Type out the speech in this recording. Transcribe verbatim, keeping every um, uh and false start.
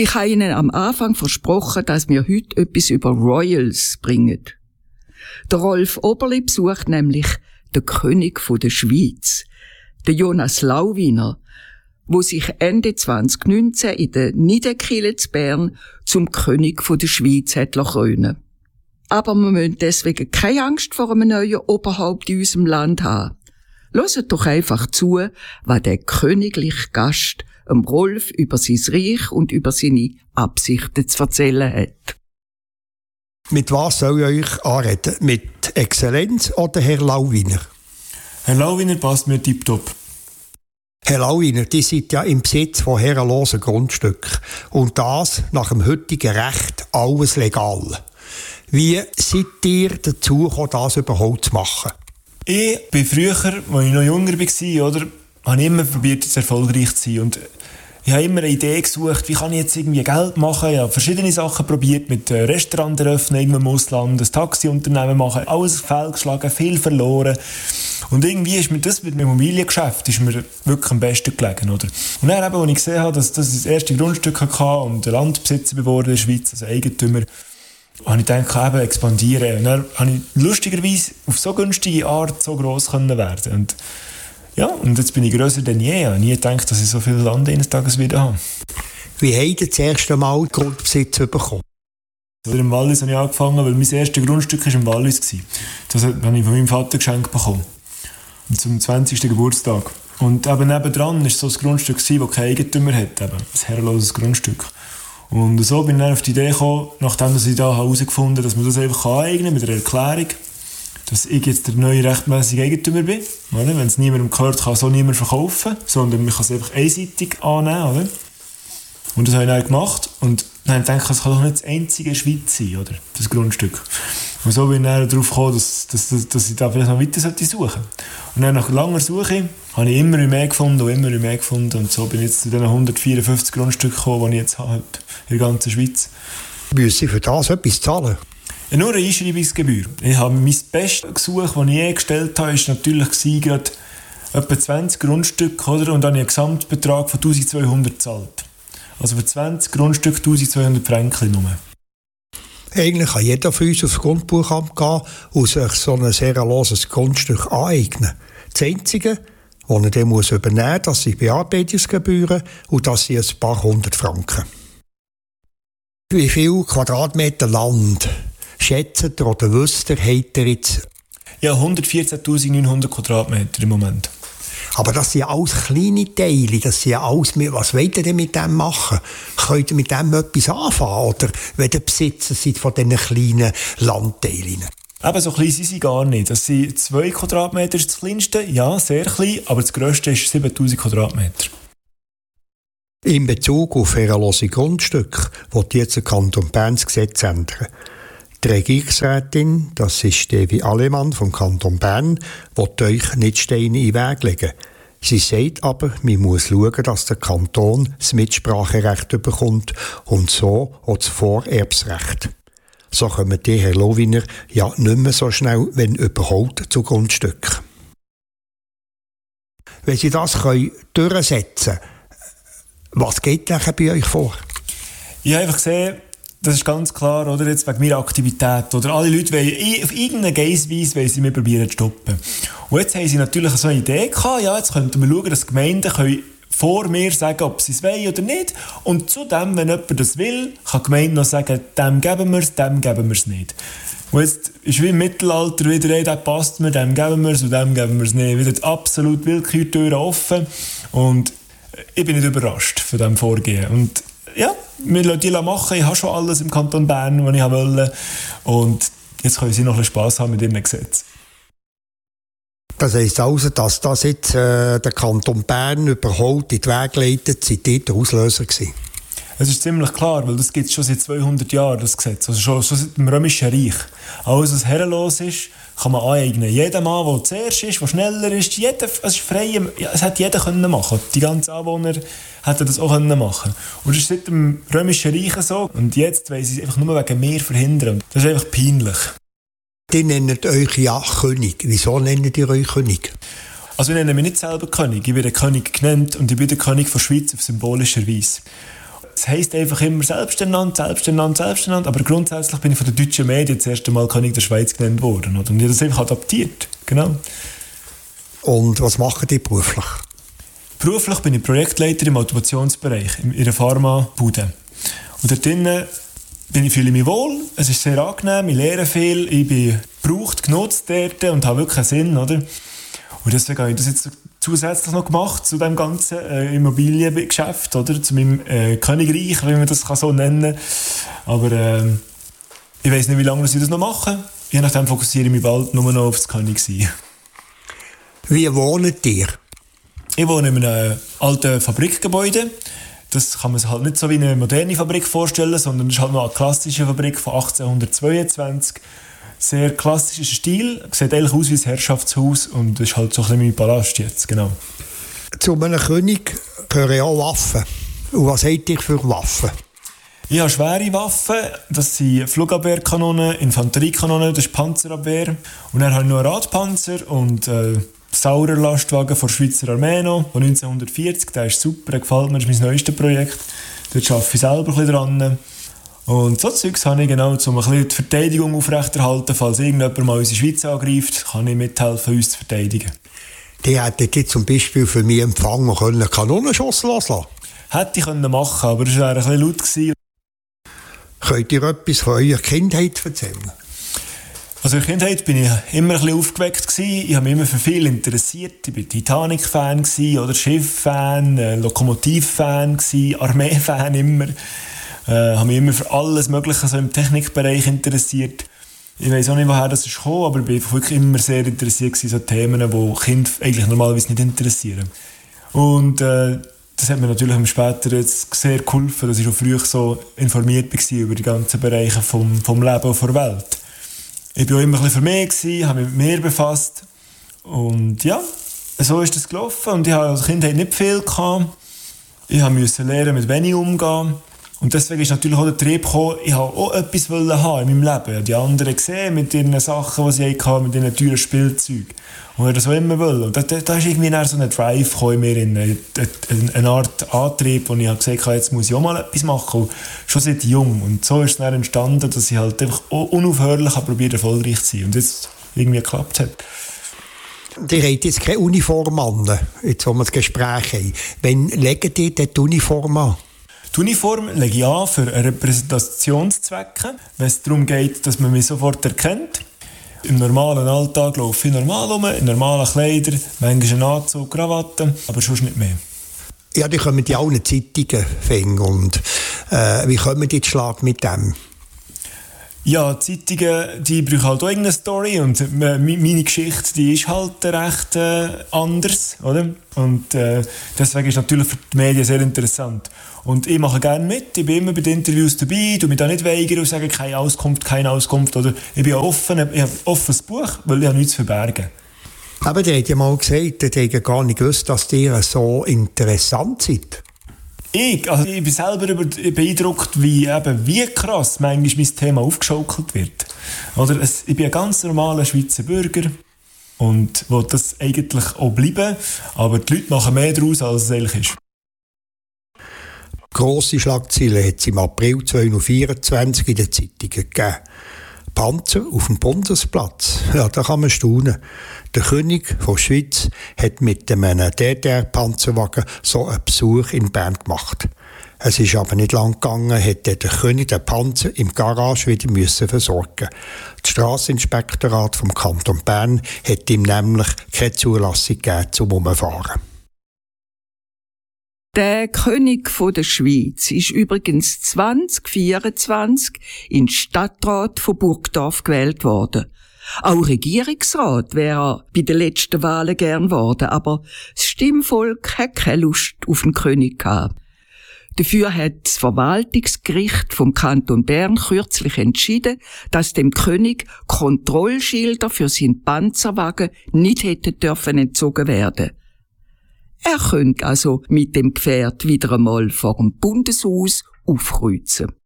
Ich habe Ihnen am Anfang versprochen, dass wir heute etwas über Royals bringen. Der Rolf Oberli besucht nämlich den König der Schweiz, den Jonas Lauwiner, wo sich Ende zwanzig neunzehn in der Niederkille zu Bern zum König der Schweiz hat krönen. Aber wir müssen deswegen keine Angst vor einem neuen Oberhaupt in unserem Land haben. Hört doch einfach zu, was der königliche Gast dem Rolf über sein Reich und über seine Absichten zu erzählen hat. Mit was soll ich euch anreden? Mit Exzellenz oder Herr Lauwiner? Herr Lauwiner passt mir tipptopp. Herr Lauwiner, die sind ja im Besitz von herrenlosen Grundstücken. Und das nach dem heutigen Recht alles legal. Wie seid ihr dazu gekommen, das überhaupt zu machen? Ich bin früher, als ich noch jünger war, oder, habe ich immer probiert, jetzt erfolgreich zu sein. Und ich habe immer eine Idee gesucht, wie kann ich jetzt irgendwie Geld machen. Ich habe verschiedene Sachen probiert, mit Restaurant eröffnen, irgendwo im Ausland, ein Taxiunternehmen machen, alles fehlgeschlagen, viel verloren. Und irgendwie ist mir das mit dem Immobiliengeschäft ist mir wirklich am besten gelegen, oder? Und dann eben, als ich gesehen habe, dass das das erste Grundstück hatte und der Landbesitzer geworden in der Schweiz, also Eigentümer, habe ich gedacht, eben expandieren. Und dann habe ich lustigerweise auf so günstige Art so gross können werden. Und ja, und jetzt bin ich grösser denn je. Ich habe nie gedacht, dass ich so viel Land eines Tages wieder habe. Wie habt ihr das erste Mal Grundbesitz bekommen? Also im Wallis habe ich angefangen, weil mein erstes Grundstück war im Wallis. Das habe ich von meinem Vater geschenkt bekommen. Und zum zwanzigsten Geburtstag. Und eben nebendran war so ein Grundstück, das kein Eigentümer hat. Eben, ein herrenloses Grundstück. Und so bin ich dann auf die Idee gekommen, nachdem ich da herausgefunden habe, dass man das einfach aneignen kann, mit einer Erklärung, dass ich jetzt der neue rechtmäßige Eigentümer bin. Oder? Wenn es niemandem gehört, kann so niemand verkaufen, sondern man kann es einfach einseitig annehmen. Oder? Und das habe ich dann gemacht. Und dann habe ich gedacht, das kann doch nicht das einzige in der Schweiz sein, oder? Das Grundstück. Und so bin ich dann darauf gekommen, dass, dass, dass ich da vielleicht noch weiter suchen sollte. Und dann nach langer Suche habe ich immer mehr gefunden und immer mehr gefunden. Und so bin ich jetzt zu den hundertvierundfünfzig Grundstücken gekommen, die ich jetzt habe in der ganzen Schweiz. Müssen Sie für das etwas zahlen? Ja, nur eine Einschreibungsgebühr. Ich habe mein bestes Gesuch, das ich je gestellt habe, war natürlich gerade etwa zwanzig Grundstücke, oder? Und dann habe ich einen Gesamtbetrag von eintausendzweihundert gezahlt. Also für zwanzig Grundstücke eintausendzweihundert Franken nur. Eigentlich kann jeder von uns aufs Grundbuchamt gehen und sich so ein sehr loses Grundstück aneignen. Das Einzige, was er dann muss übernehmen muss, das sind Bearbeitungsgebühren und das sind ein paar hundert Franken. Wie viel Quadratmeter Land schätzt ihr oder wisst ihr, habt ihr jetzt? Ja, hundertvierzehntausendneunhundert Quadratmeter im Moment. Aber das sind alles kleine Teile, das sind alles, was wollt ihr denn mit dem machen? Könnt ihr mit dem etwas anfangen, oder wenn ihr Besitzer seid von diesen kleinen Landteilen? Eben, so klein sind sie gar nicht. Das sind zwei Quadratmeter ist das kleinste, ja, sehr klein, aber das grösste ist siebentausend Quadratmeter. In Bezug auf herrenlose Grundstücke wird jetzt der Kanton Bern das Gesetz ändern. Die Regierungsrätin, das ist Devi Alemann vom Kanton Bern, will euch nicht Steine in den Weg legen. Sie sagt aber, man muss schauen, dass der Kanton das Mitspracherecht bekommt und so auch das Vorerbsrecht. So kommen die, Herr Lauwiner, ja nicht mehr so schnell, wenn überhaupt, zu Grundstücken. Wenn Sie das können durchsetzen können, was geht denn bei euch vor? Ich habe einfach gesehen, das ist ganz klar, oder, jetzt wegen meiner Aktivität. Oder alle Leute wollen, auf irgendeine Geissweise wollen sie mir probieren zu stoppen. Und jetzt haben sie natürlich so eine Idee gehabt, ja, jetzt könnten wir schauen, dass die Gemeinden können vor mir sagen, ob sie es wollen oder nicht. Und zudem, wenn jemand das will, kann die Gemeinde noch sagen, dem geben wir es, dem geben wir es nicht. Und jetzt ist wie im Mittelalter wieder, hey, der passt mir, dem geben wir es und dem geben wir es nicht. Wieder absolut Willkürtüren offen. Und ich bin nicht überrascht von diesem Vorgehen. Und ja, wir lassen die machen. Ich habe schon alles im Kanton Bern, was ich wollte. Und jetzt können sie noch ein bisschen Spass haben mit ihrem Gesetz. Das heisst also, dass das jetzt äh, der Kanton Bern überhaupt in die Wege leitet, seid ihr der Auslöser gewesen? Es ist ziemlich klar, weil das gibt es schon seit zweihundert Jahren, das Gesetz. Also schon, schon seit dem Römischen Reich. Alles, was herrenlos ist, kann man aneignen. Jeder Mann, der zuerst ist, der schneller ist, jeder, es ist frei, ja, es hätte jeder können machen. Die ganzen Anwohner hätten das auch können machen. Und das ist seit dem Römischen Reich so. Und jetzt wollen sie es einfach nur wegen mir verhindern. Und das ist einfach peinlich. Die nennt euch ja König. Wieso nennt ihr euch König? Also ich nenne mich nicht selber König. Ich werde König genannt und ich bin der König von Schweiz auf symbolischer Weise. es heisst einfach immer selbst ernannt, selbst ernannt, selbst ernannt, aber grundsätzlich bin ich von den deutschen Medien das erste Mal König der Schweiz genannt worden. Oder? Und ich habe das einfach adaptiert. Genau. Und was machen die beruflich? Beruflich bin ich Projektleiter im Automationsbereich, in einer Pharma-Bude. Und dort drinnen bin ich, fühle ich mich wohl, es ist sehr angenehm, ich lerne viel, ich bin gebraucht, genutzt dort und habe wirklich einen Sinn, oder? Und deswegen habe ich das jetzt zusätzlich noch gemacht zu dem ganzen äh, Immobiliengeschäft, oder? Zu meinem äh, Königreich, wie man das kann so nennen kann. Aber äh, ich weiss nicht, wie lange ich das noch mache. Je nachdem fokussiere ich mich bald nur noch auf das Königsein. Wie wohnt ihr? Ich wohne in einem alten Fabrikgebäude. Das kann man sich halt nicht so wie eine moderne Fabrik vorstellen, sondern es ist halt noch eine klassische Fabrik von achtzehnhundertzweiundzwanzig. Sehr klassischer Stil, sieht eigentlich aus wie ein Herrschaftshaus und ist halt so ein bisschen mein Palast jetzt, genau. Zu einem König gehören ja auch Waffen. Und was habt ihr für Waffen? Ich habe schwere Waffen, das sind Flugabwehrkanonen, Infanteriekanonen, das ist Panzerabwehr. Und dann habe ich noch einen Radpanzer und äh, Saurer-Lastwagen von der Schweizer Armee noch, von neunzehnhundertvierzig, der ist super, der gefällt mir, das ist mein neuestes Projekt. Dort arbeite ich selber ein bisschen dran. Und so Zeugs habe ich genau, um ein bisschen die Verteidigung aufrechterhalten. Falls irgendjemand mal unsere Schweiz angreift, kann ich mithelfen, uns zu verteidigen. Die hätten jetzt zum Beispiel für mich empfangen können, Kanonenschuss loslassen. Hätte ich können machen, aber es wäre ein bisschen laut gewesen. Könnt ihr etwas von eurer Kindheit erzählen? Also in der Kindheit bin ich immer ein bisschen aufgeweckt gewesen. Ich habe mich immer für viel interessiert. Ich war Titanic-Fan oder Schiff-Fan, äh, Lokomotiv-Fan, Armee-Fan immer. Äh, habe mich immer für alles Mögliche so im Technikbereich interessiert. Ich weiss auch nicht, woher das ist gekommen, aber ich war wirklich immer sehr interessiert an so Themen, die Kinder eigentlich normalerweise nicht interessieren. Und äh, das hat mir natürlich später jetzt sehr geholfen, dass ich schon früh so informiert war über die ganzen Bereiche vom, vom Leben und der Welt. Ich war auch immer ein bisschen für mich gewesen, habe mich mit mir befasst. Und ja, so ist das gelaufen. Und ich hatte als Kind nicht viel gehabt. Ich musste lernen, mit wenig umzugehen. Und deswegen ist natürlich auch der Trieb gekommen, ich wollte auch etwas haben in meinem Leben. Ich habe die anderen gesehen mit ihren Sachen, die sie hatten, mit ihren teuren Spielzeugen. Und ich das auch immer wollte. Und da, da, da ist irgendwie so ein Drive gekommen in mir, in eine Art Antrieb, wo ich gesagt habe, jetzt muss ich auch mal etwas machen. Und schon seit jung. Und so ist es dann entstanden, dass ich halt einfach unaufhörlich probiert, erfolgreich zu sein. Und jetzt irgendwie geklappt hat. Ihr habt jetzt keine Uniform an, jetzt wo wir das Gespräch haben. Wann legt ihr die Uniform an? Die Uniform lege ich an für Repräsentationszwecke, wenn es darum geht, dass man mich sofort erkennt. Im normalen Alltag laufe ich normal rum, in normalen Kleidern, manchmal einen Anzug, Krawatte, aber sonst nicht mehr. Ja, die kommen ja allen Zeitungen finden. Und äh, wie kommen die Schlag mit dem? Ja, die Zeitungen, die brauchen halt auch irgendeine Story und meine Geschichte, die ist halt recht äh, anders, oder? Und äh, deswegen ist natürlich für die Medien sehr interessant. Und ich mache gerne mit, ich bin immer bei den Interviews dabei, tu mich da nicht weigern und sage, keine Auskunft, keine Auskunft, oder ich bin offen, ich habe ein offenes Buch, weil ich habe nichts zu verbergen. Aber der hat ja mal gesagt, der hat gar nicht gewusst, dass ihr so interessant seid. Ich, also ich bin selber über, beeindruckt, wie, eben, wie krass manchmal mein Thema aufgeschaukelt wird. Oder es, ich bin ein ganz normaler Schweizer Bürger und will das eigentlich auch bleiben, aber die Leute machen mehr daraus, als es eigentlich ist. Grosse Schlagzeilen hat es im April zweitausendvierundzwanzig in den Zeitungen gegeben. Panzer auf dem Bundesplatz. Ja, da kann man staunen. Der König von der Schweiz hat mit einem D D R-Panzerwagen so einen Besuch in Bern gemacht. Es ist aber nicht lang gegangen, hat der König den Panzer im Garage wieder müssen versorgen. Das Strasseninspektorat vom Kanton Bern hat ihm nämlich keine Zulassung gegeben zum Umfahren. Der König von der Schweiz ist übrigens zwanzig vierundzwanzig in Stadtrat von Burgdorf gewählt worden. Auch Regierungsrat wäre er bei den letzten Wahlen gern worden, aber das Stimmvolk hat keine Lust auf den König gehabt. Dafür hat das Verwaltungsgericht vom Kanton Bern kürzlich entschieden, dass dem König Kontrollschilder für seinen Panzerwagen nicht hätten dürfen entzogen werden. Er könnte also mit dem Gefährt wieder einmal vor dem Bundeshaus aufkreuzen.